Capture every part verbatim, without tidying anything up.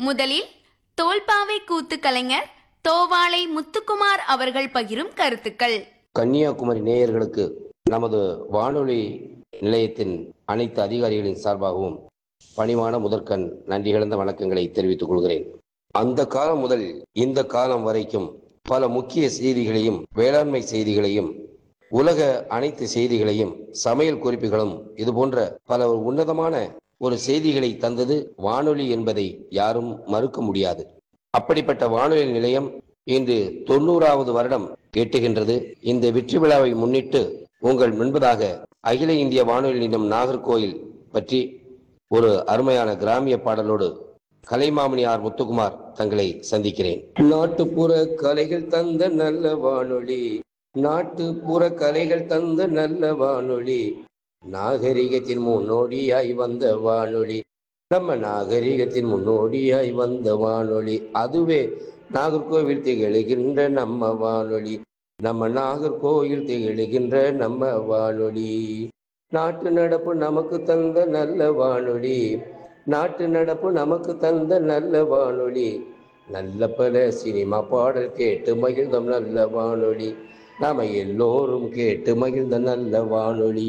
முதலில் தோல்பாவை கூத்து கலைஞர் தோவாளை முத்துக்குமார் அவர்கள் பகிரும் கருத்துக்கள். கன்னியாகுமரி நேயர்களுக்கு நமது வானொலி நிலையத்தின் அனைத்து அதிகாரிகளின் சார்பாகவும் பணிவான முதற்கண் நன்றி கலந்த வணக்கங்களை தெரிவித்துக் கொள்கிறேன். அந்த காலம் முதல் இந்த காலம் வரைக்கும் பல முக்கிய செய்திகளையும் வேளாண்மை செய்திகளையும் உலக அனைத்து செய்திகளையும் சமையல் குறிப்புகளும் இது போன்ற பல உன்னதமான ஒரு செய்திகளை தந்தது வானொலி என்பதை யாரும் மறுக்க முடியாது. அப்படிப்பட்ட வானொலி நிலையம் இன்று தொண்ணூறாவது வருடம் எட்டுகின்றது. இந்த வெற்றி விழாவை முன்னிட்டு உங்கள் முன்பதாக அகில இந்திய வானொலி நிலையம் நாகர்கோயில் பற்றி ஒரு அருமையான கிராமிய பாடலோடு கலைமாமணி ஆர் முத்துக்குமார் தங்களை சந்திக்கிறேன். நாட்டுப்புற கலைகள் தந்த நல்ல வானொலி, நாட்டுப்புற கலைகள் தந்த நல்ல வானொலி, நாகரிகத்தின் முன்னோடியாய் வந்த வானொலி, நம்ம நாகரிகத்தின் முன்னோடியாய் வந்த வானொலி, அதுவே நாகர்கோவில் திகழுகின்ற நம்ம வானொலி, நம்ம நாகர்கோவில் திகழுகின்ற நம்ம வானொலி. நாட்டு நடப்பு நமக்கு தந்த நல்ல வானொலி, நாட்டு நடப்பு நமக்கு தந்த நல்ல வானொலி, நல்ல பல சினிமா பாடல் கேட்டு மகிழ்ந்தோம் நல்ல வானொலி, நாம எல்லோரும் கேட்டு மகிழ்ந்த நல்ல வானொலி,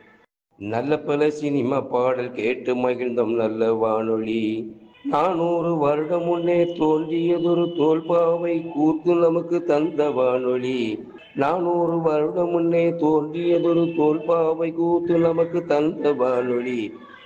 நல்ல பல சினிமா பாடல் கேட்டு மகிழ்ந்தோம் நல்ல வானொலி. நானூறு வருடம் முன்னே தோன்றியதொரு தோல்பாவை கூத்து நமக்கு தந்த வானொலி, நானூறு வருடம் முன்னே தோன்றியதொரு தோல்பாவை கூத்து நமக்கு தந்த வானொலி,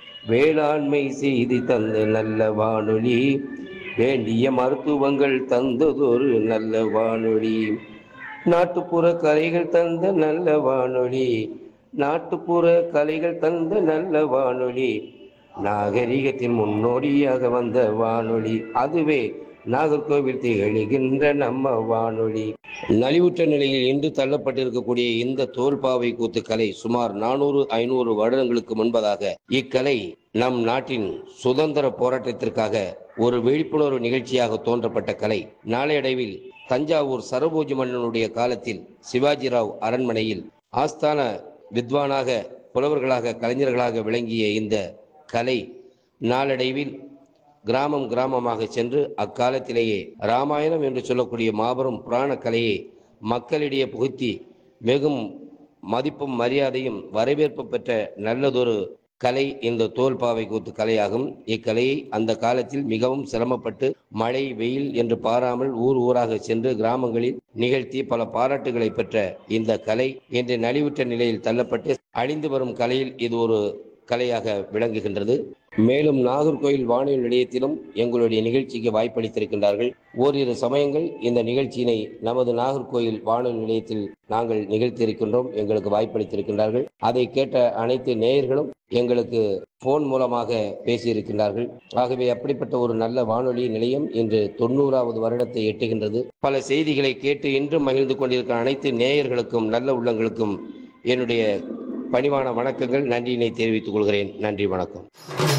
வேளாண்மை செய்தி தந்த நல்ல வானொலி, வேண்டிய மருத்துவங்கள் தந்ததொரு நல்ல வானொலி, நாட்டுப்புற கலைகள் தந்த நல்ல வானொலி, நாட்டுப்புற கலைகள் தந்த நல்ல வானொலி, நாகரிகத்தின் முன்னோடியாக வந்த வானொலி, அதுவே நாகர்கோவில் திகழ்கின்ற நம்ம வானொலி. நலிவுற்ற நிலையில் இன்று தள்ளப்பட்டிருக்கக்கூடிய இந்த தோல்பாவை கூத்து கலை சுமார் நானூறு ஐநூறு வருடங்களுக்கு முன்பதாக இக்கலை நம் நாட்டின் சுதந்திர போராட்டத்திற்காக ஒரு விழிப்புணர்வு நிகழ்ச்சியாக தோன்றப்பட்ட கலை. நாளடைவில் தஞ்சாவூர் சரபோஜி மன்னனுடைய காலத்தில் சிவாஜிராவ் அரண்மனையில் ஆஸ்தான வித்வானாக புலவர்களாக கலைஞர்களாக விளங்கிய இந்த கலை நாளடைவில் கிராமம் கிராமமாக சென்று அக்காலத்திலேயே ராமாயணம் என்று சொல்லக்கூடிய மாபெரும் புராண கலையை மக்களிடையே புகுத்தி மிகவும் மதிப்பும் மரியாதையும் வரவேற்பு பெற்ற நல்லதொரு கலை இந்த தோல்பாவை கூத்து கலையாகும். இக்கலையை அந்த காலத்தில் மிகவும் சிரமப்பட்டு மழை வெயில் என்று பாராமல் ஊர் ஊராக சென்று கிராமங்களில் நிகழ்த்தி பல பாராட்டுகளை பெற்ற இந்த கலை இன்று நலிவுற்ற நிலையில் தள்ளப்பட்டு அழிந்து வரும் கலையில் இது ஒரு கலையாக விளங்குகின்றது. மேலும் நாகர்கோயில் வானொலி நிலையத்திலும் எங்களுடைய நிகழ்ச்சிக்கு வாய்ப்பளித்திருக்கின்றார்கள். ஓரிரு சமயங்கள் இந்த நிகழ்ச்சியினை நமது நாகர்கோயில் வானொலி நிலையத்தில் நாங்கள் நிகழ்த்தியிருக்கின்றோம், எங்களுக்கு வாய்ப்பளித்திருக்கின்றார்கள். அதை கேட்ட அனைத்து நேயர்களும் எங்களுக்கு போன் மூலமாக பேசியிருக்கின்றார்கள். ஆகவே அப்படிப்பட்ட ஒரு நல்ல வானொலி நிலையம் இன்று தொண்ணூறாவது வருடத்தை எட்டுகின்றது. பல செய்திகளை கேட்டு இன்றும் மகிழ்ந்து கொண்டிருக்கிற அனைத்து நேயர்களுக்கும் நல்ல உள்ளங்களுக்கும் என்னுடைய பணிவான வணக்கங்கள், நன்றியினை தெரிவித்துக் கொள்கிறேன். நன்றி, வணக்கம்.